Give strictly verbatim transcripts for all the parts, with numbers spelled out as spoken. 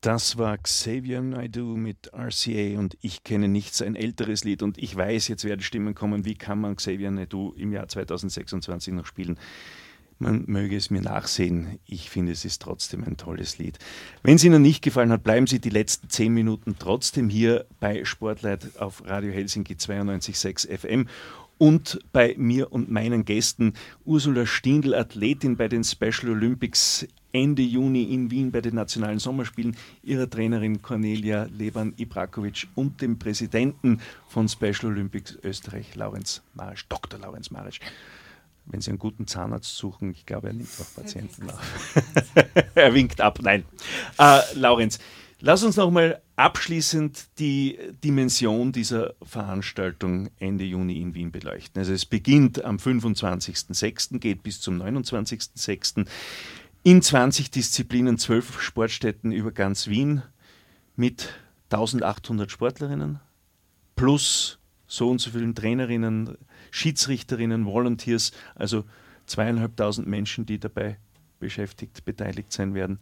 Das war Xavier Naidoo mit R C A und Ich kenne nichts, ein älteres Lied. Und ich weiß, jetzt werden Stimmen kommen, wie kann man Xavier Naidoo im Jahr zweitausendsechsundzwanzig noch spielen? Man möge es mir nachsehen. Ich finde, es ist trotzdem ein tolles Lied. Wenn es Ihnen nicht gefallen hat, bleiben Sie die letzten zehn Minuten trotzdem hier bei Sportlight auf Radio Helsinki zweiundneunzig Komma sechs F M. Und bei mir und meinen Gästen Ursula Stindl, Athletin bei den Special Olympics Ende Juni in Wien bei den Nationalen Sommerspielen, ihrer Trainerin Cornelia Leban-Ibrakovic und dem Präsidenten von Special Olympics Österreich, Laurenz Marisch, Doktor Laurenz Marisch. Wenn Sie einen guten Zahnarzt suchen, ich glaube, er nimmt auch Patienten auf. Er winkt ab, nein. Äh, Laurenz, lass uns nochmal abschließend die Dimension dieser Veranstaltung Ende Juni in Wien beleuchten. Also es beginnt am fünfundzwanzigsten sechsten, geht bis zum neunundzwanzigsten sechsten in zwanzig Disziplinen, zwölf Sportstätten über ganz Wien mit eintausendachthundert Sportlerinnen plus so und so vielen Trainerinnen, Schiedsrichterinnen, Volunteers, also zweieinhalbtausend Menschen, die dabei beschäftigt, beteiligt sein werden.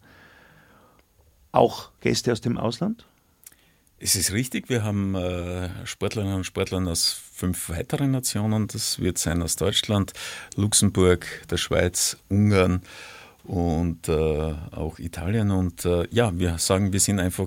Auch Gäste aus dem Ausland? Es ist richtig, wir haben äh, Sportlerinnen und Sportler aus fünf weiteren Nationen. Das wird sein aus Deutschland, Luxemburg, der Schweiz, Ungarn und äh, auch Italien. Und äh, ja, wir sagen, wir sind einfach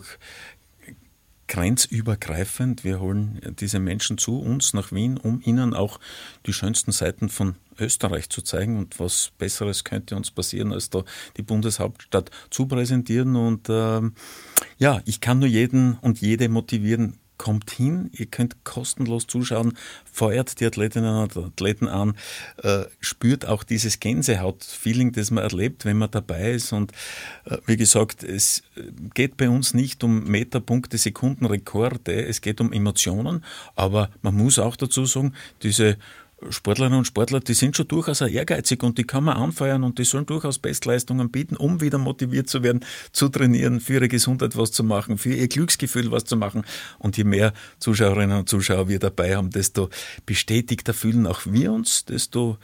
grenzübergreifend. Wir holen diese Menschen zu uns nach Wien, um ihnen auch die schönsten Seiten von Österreich zu zeigen. Und was Besseres könnte uns passieren, als da die Bundeshauptstadt zu präsentieren. Und äh, ja, ich kann nur jeden und jede motivieren, kommt hin, ihr könnt kostenlos zuschauen, feuert die Athletinnen und Athleten an, äh, spürt auch dieses Gänsehaut-Feeling, das man erlebt, wenn man dabei ist. Und äh, wie gesagt, es geht bei uns nicht um Meterpunkte, Sekunden, Rekorde, es geht um Emotionen, aber man muss auch dazu sagen, diese Sportlerinnen und Sportler, die sind schon durchaus ehrgeizig und die kann man anfeuern und die sollen durchaus Bestleistungen bieten, um wieder motiviert zu werden, zu trainieren, für ihre Gesundheit was zu machen, für ihr Glücksgefühl was zu machen. Und je mehr Zuschauerinnen und Zuschauer wir dabei haben, desto bestätigter fühlen auch wir uns, desto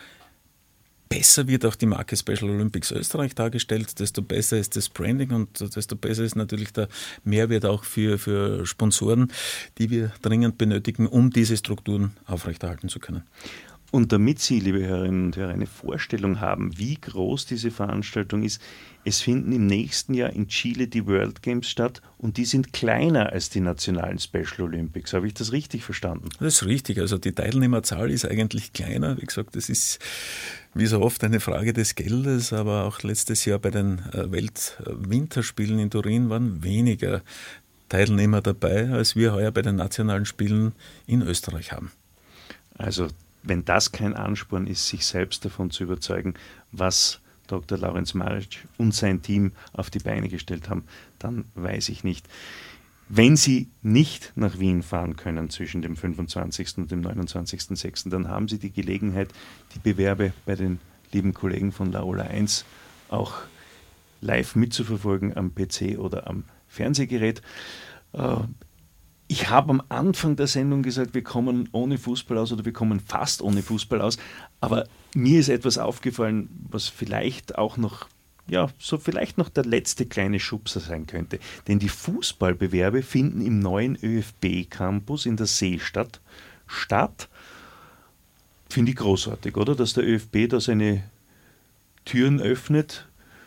besser wird auch die Marke Special Olympics Österreich dargestellt, desto besser ist das Branding und desto besser ist natürlich der Mehrwert auch für, für Sponsoren, die wir dringend benötigen, um diese Strukturen aufrechterhalten zu können. Und damit Sie, liebe Hörerinnen und Hörer, eine Vorstellung haben, wie groß diese Veranstaltung ist, es finden im nächsten Jahr in Chile die World Games statt und die sind kleiner als die nationalen Special Olympics. Habe ich das richtig verstanden? Das ist richtig. Also die Teilnehmerzahl ist eigentlich kleiner. Wie gesagt, das ist wie so oft eine Frage des Geldes, aber auch letztes Jahr bei den Weltwinterspielen in Turin waren weniger Teilnehmer dabei, als wir heuer bei den nationalen Spielen in Österreich haben. Also wenn das kein Ansporn ist, sich selbst davon zu überzeugen, was Doktor Laurenz Marisch und sein Team auf die Beine gestellt haben, dann weiß ich nicht. Wenn Sie nicht nach Wien fahren können zwischen dem fünfundzwanzigsten und dem neunundzwanzigsten sechsten, dann haben Sie die Gelegenheit, die Bewerbe bei den lieben Kollegen von Laola eins auch live mitzuverfolgen am P C oder am Fernsehgerät. Ich habe am Anfang der Sendung gesagt, wir kommen ohne Fußball aus oder wir kommen fast ohne Fußball aus, aber mir ist etwas aufgefallen, was vielleicht auch noch, ja, so vielleicht noch der letzte kleine Schubser sein könnte. Denn die Fußballbewerbe finden im neuen ÖFB-Campus in der Seestadt statt. Finde ich großartig, oder? Dass der ÖFB da seine Türen öffnet.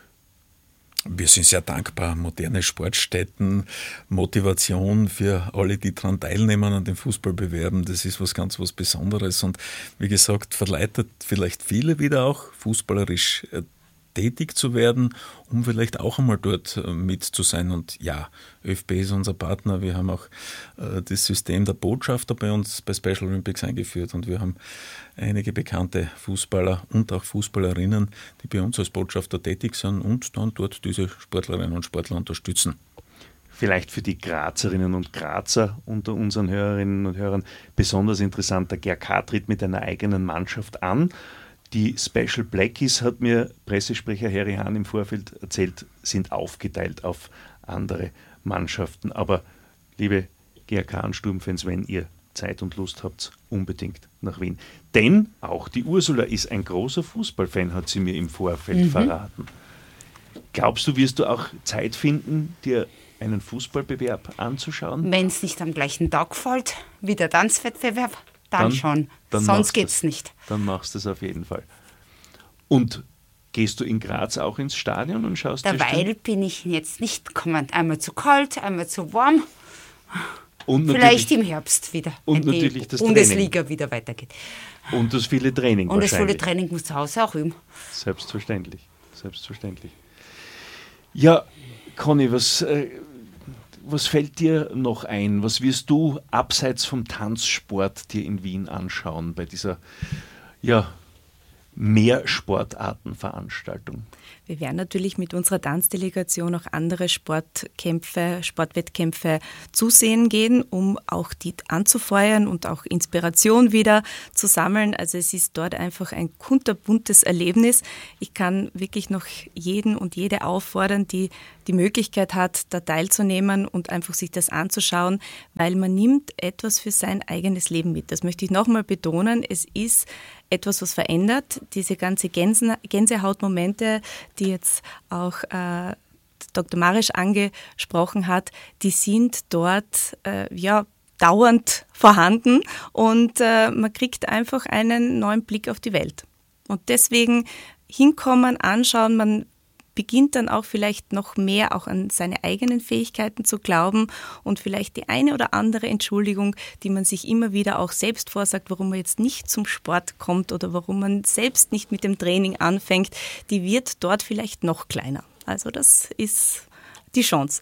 Wir sind sehr dankbar. Moderne Sportstätten, Motivation für alle, die daran teilnehmen, an den Fußballbewerben, das ist was ganz was Besonderes und wie gesagt, verleitet vielleicht viele wieder auch fußballerisch tätig zu werden, um vielleicht auch einmal dort mit zu sein. Und ja, ÖFB ist unser Partner. Wir haben auch äh, das System der Botschafter bei uns bei Special Olympics eingeführt und wir haben einige bekannte Fußballer und auch Fußballerinnen, die bei uns als Botschafter tätig sind und dann dort diese Sportlerinnen und Sportler unterstützen. Vielleicht für die Grazerinnen und Grazer unter unseren Hörerinnen und Hörern besonders interessant. Der G R K tritt mit einer eigenen Mannschaft an. Die Special Blackies, hat mir Pressesprecher Harry Hahn im Vorfeld erzählt, sind aufgeteilt auf andere Mannschaften. Aber liebe G R K und Sturmfans, wenn ihr Zeit und Lust habt, unbedingt nach Wien. Denn auch die Ursula ist ein großer Fußballfan, hat sie mir im Vorfeld mhm. verraten. Glaubst du, wirst du auch Zeit finden, dir einen Fußballbewerb anzuschauen? Wenn es nicht am gleichen Tag fällt wie der Tanzwettbewerb, dann, dann schon. Dann Sonst geht es nicht. Dann machst du es auf jeden Fall. Und gehst du in Graz auch ins Stadion und schaust dir Derweil bin ich jetzt nicht gekommen. Einmal zu kalt, einmal zu warm. Und vielleicht im Herbst wieder, und wenn natürlich die das Bundesliga Training. wieder weitergeht. Und das viele Training Und wahrscheinlich. das viele Training muss zu Hause auch üben. Selbstverständlich, selbstverständlich. Ja, Conny, was, äh, was fällt dir noch ein? Was wirst du abseits vom Tanzsport dir in Wien anschauen bei dieser ja, Mehrsportartenveranstaltung? Wir werden natürlich mit unserer Tanzdelegation auch andere Sportkämpfe, Sportwettkämpfe zusehen gehen, um auch die anzufeuern und auch Inspiration wieder zu sammeln. Also es ist dort einfach ein kunterbuntes Erlebnis. Ich kann wirklich noch jeden und jede auffordern, die die Möglichkeit hat, da teilzunehmen und einfach sich das anzuschauen, weil man nimmt etwas für sein eigenes Leben mit. Das möchte ich nochmal betonen. Es ist etwas, was verändert. Diese ganze Gänse, Gänsehautmomente, die jetzt auch äh, Doktor Marisch angesprochen hat, die sind dort äh, ja dauernd vorhanden und äh, man kriegt einfach einen neuen Blick auf die Welt. Und deswegen hinkommen, anschauen, man beginnt dann auch vielleicht noch mehr auch an seine eigenen Fähigkeiten zu glauben und vielleicht die eine oder andere Entschuldigung, die man sich immer wieder auch selbst vorsagt, warum man jetzt nicht zum Sport kommt oder warum man selbst nicht mit dem Training anfängt, die wird dort vielleicht noch kleiner. Also das ist die Chance.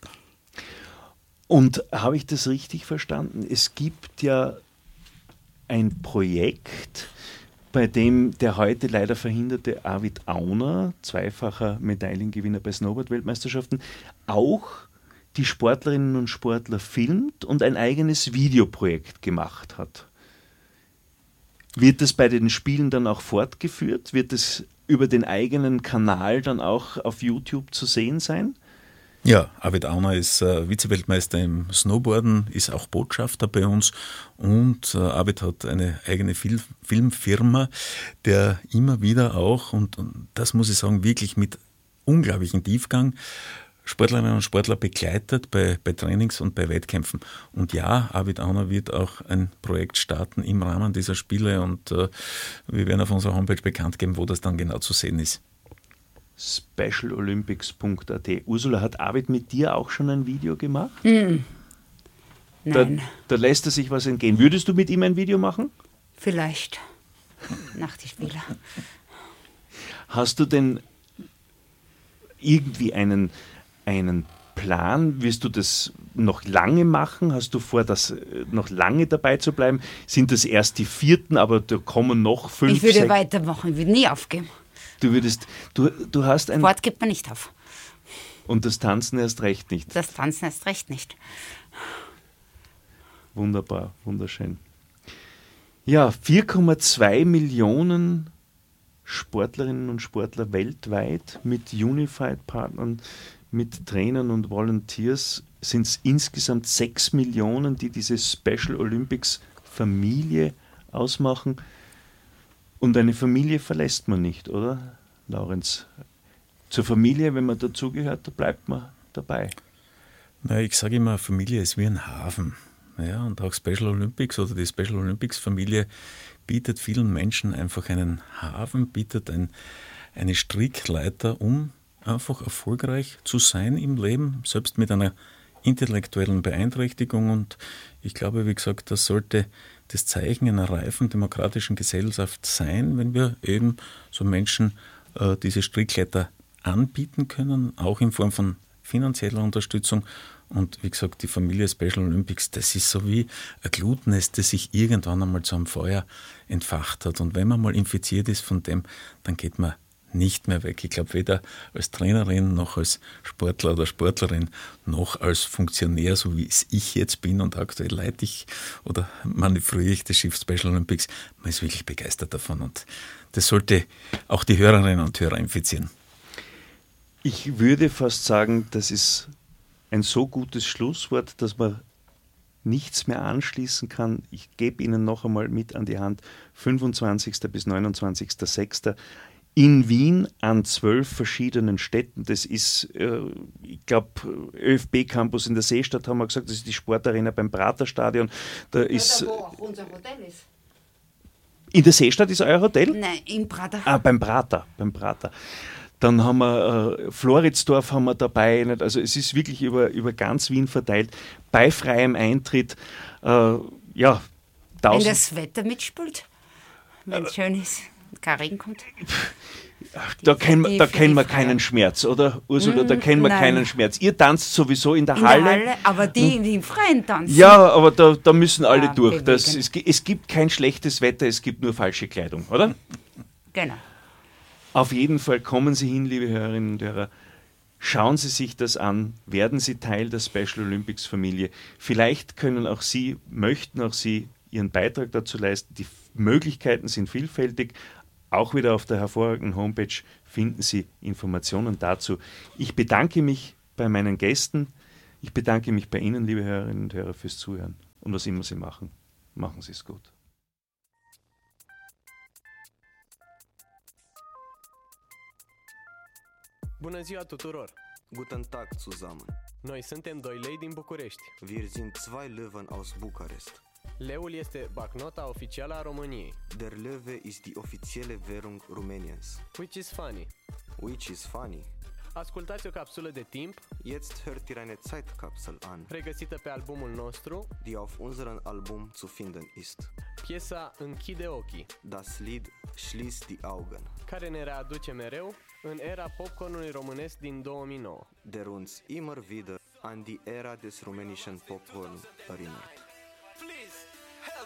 Und habe ich das richtig verstanden? Es gibt ja ein Projekt, bei dem der heute leider verhinderte Arvid Auner, zweifacher Medaillengewinner bei Snowboard-Weltmeisterschaften, auch die Sportlerinnen und Sportler filmt und ein eigenes Videoprojekt gemacht hat. Wird das bei den Spielen dann auch fortgeführt? Wird es über den eigenen Kanal dann auch auf YouTube zu sehen sein? Ja, Arvid Auner ist äh, Vize-Weltmeister im Snowboarden, ist auch Botschafter bei uns und äh, Arvid hat eine eigene Fil- Filmfirma, der immer wieder auch, und, und das muss ich sagen, wirklich mit unglaublichem Tiefgang Sportlerinnen und Sportler begleitet bei, bei Trainings und bei Wettkämpfen. Und ja, Arvid Auner wird auch ein Projekt starten im Rahmen dieser Spiele und äh, wir werden auf unserer Homepage bekannt geben, wo das dann genau zu sehen ist. special olympics punkt a t. Ursula, hat Arvid mit dir auch schon ein Video gemacht? Mm. Nein. Da, da lässt er sich was entgehen. Würdest du mit ihm ein Video machen? Vielleicht. Nach den Spielen. Hast du denn irgendwie einen, einen Plan? Wirst du das noch lange machen? Hast du vor, das noch lange dabei zu bleiben? Sind das erst die vierten, aber da kommen noch fünf, Ich würde sechs? weitermachen, ich würde nie aufgeben. Du würdest, du, du hast ein... Sport gibt man nicht auf. Und das Tanzen erst recht nicht. Das Tanzen erst recht nicht. Wunderbar, wunderschön. Ja, vier Komma zwei Millionen Sportlerinnen und Sportler weltweit mit Unified-Partnern, mit Trainern und Volunteers sind es insgesamt sechs Millionen, die diese Special Olympics Familie ausmachen. Und eine Familie verlässt man nicht, oder, Laurenz? Zur Familie, wenn man dazugehört, da bleibt man dabei. Na, ich sage immer, Familie ist wie ein Hafen. Ja, und auch Special Olympics oder die Special Olympics Familie bietet vielen Menschen einfach einen Hafen, bietet ein, eine Strickleiter, um einfach erfolgreich zu sein im Leben, selbst mit einer intellektuellen Beeinträchtigung. Und ich glaube, wie gesagt, das sollte das Zeichen einer reifen demokratischen Gesellschaft sein, wenn wir eben so Menschen äh, diese Strickleiter anbieten können, auch in Form von finanzieller Unterstützung. Und wie gesagt, die Familie Special Olympics, das ist so wie ein Glutnest, das sich irgendwann einmal zu einem Feuer entfacht hat. Und wenn man mal infiziert ist von dem, dann geht man nicht mehr weg. Ich glaube, weder als Trainerin noch als Sportler oder Sportlerin noch als Funktionär, so wie es ich jetzt bin und aktuell leite ich oder manövriere ich das Schiff Special Olympics. Man ist wirklich begeistert davon und das sollte auch die Hörerinnen und Hörer infizieren. Ich würde fast sagen, das ist ein so gutes Schlusswort, dass man nichts mehr anschließen kann. Ich gebe Ihnen noch einmal mit an die Hand, fünfundzwanzigsten bis neunundzwanzigsten sechsten in Wien an zwölf verschiedenen Städten. Das ist, äh, ich glaube, ÖFB-Campus in der Seestadt, haben wir gesagt, das ist die Sportarena beim Praterstadion. Da ja, ist, da wo auch unser Hotel ist. In der Seestadt ist euer Hotel? Nein, im Prater. Ah, beim Prater, beim Prater. Dann haben wir äh, Floridsdorf haben wir dabei. Nicht? Also es ist wirklich über, über ganz Wien verteilt. Bei freiem Eintritt, äh, ja, tausend. Wenn das Wetter mitspielt, wenn es schön ist, kein Regen kommt. Da kennen wir, da kennen wir keinen Schmerz, oder? Ursula, da kennen wir Nein. keinen Schmerz. Ihr tanzt sowieso in der In Halle. der Halle, aber die, die im Freien tanzen. Ja, aber da, da müssen alle Ja, durch. Das, bewegen. es, gi- es gibt kein schlechtes Wetter, es gibt nur falsche Kleidung, oder? Genau. Auf jeden Fall kommen Sie hin, liebe Hörerinnen und Hörer. Schauen Sie sich das an, werden Sie Teil der Special Olympics Familie. Vielleicht können auch Sie, möchten auch Sie Ihren Beitrag dazu leisten. Die Möglichkeiten sind vielfältig. Auch wieder auf der hervorragenden Homepage finden Sie Informationen dazu. Ich bedanke mich bei meinen Gästen. Ich bedanke mich bei Ihnen, liebe Hörerinnen und Hörer, fürs Zuhören. Und was immer Sie machen, machen Sie es gut. Bună ziua tuturor! Guten Tag zusammen. Noi suntem doi lei din București. Wir sind zwei Löwen aus Bukarest. Leul este bancnota oficială a României. Der Löwe ist die offizielle Währung Rumäniens. Which is funny. Which is funny. Ascultați o capsulă de timp Jetzt hört ihr eine Zeitkapsel an, regăsită pe albumul nostru, die auf unserem Album zu finden ist. piesa Închide ochii, Das Lied Schließ die Augen, care ne readuce mereu în era popcornului românesc din două mii nouă. der uns immer wieder an die Ära des rumänischen Popcorn erinnert.